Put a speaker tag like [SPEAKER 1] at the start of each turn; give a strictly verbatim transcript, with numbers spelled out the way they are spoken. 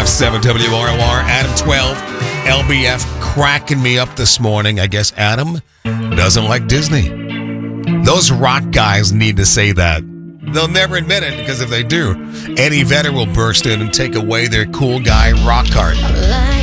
[SPEAKER 1] F seven W R R, Adam twelve, L B F cracking me up this morning. I guess Adam doesn't like Disney. Those rock guys need to say that. They'll never admit it, because if they do, Eddie Vedder will burst in and take away their cool guy rock card.